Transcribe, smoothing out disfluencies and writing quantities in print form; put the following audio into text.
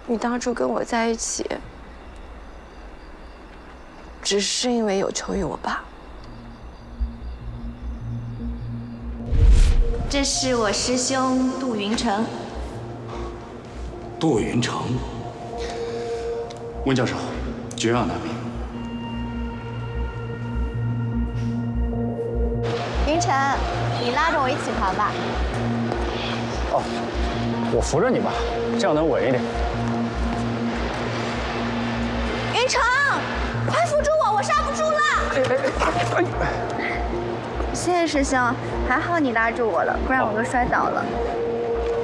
你当初跟我在一起，只是因为有求于我爸。 这是我师兄杜云成。 杜云成，温教授，绝让难明。 云成，你拉着我一起跑吧。 哦，我扶着你吧，这样能稳一点。 云成，快扶住我，我刹不住了！谢谢师兄，还好你拉住我了，不然我都摔倒了。